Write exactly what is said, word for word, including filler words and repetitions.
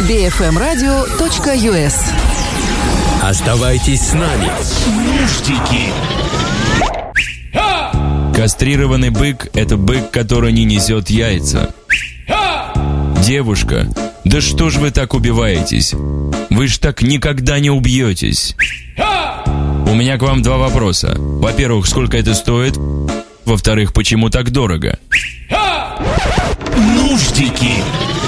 би эф эм радио точка ю эс. Оставайтесь с нами. Нуждики. Кастрированный бык – это бык, который не несет яйца. Девушка, да что ж вы так убиваетесь? Вы ж так никогда не убьетесь. У меня к вам два вопроса. Во-первых, сколько это стоит? Во-вторых, почему так дорого? Нуждики.